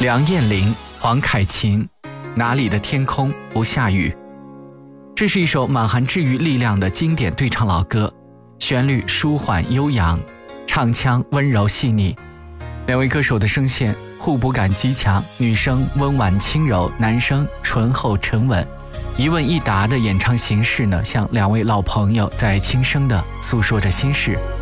梁艳玲、黄凯芹，哪里的天空不下雨。这是一首满含治愈力量的经典对唱老歌，旋律舒缓悠扬，唱腔温柔细腻。两位歌手的声线互补感极强，女生温婉轻柔，男生醇厚沉稳。一问一答的演唱形式呢，像两位老朋友在轻声地诉说着心事。